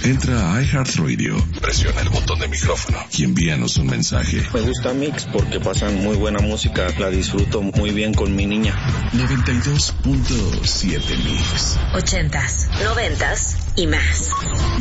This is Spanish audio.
Entra a iHeartRadio, presiona el botón de micrófono y envíanos un mensaje. Me gusta Mix porque pasan muy buena música, la disfruto muy bien con mi niña. 92.7 Mix. 80s, 90s y más.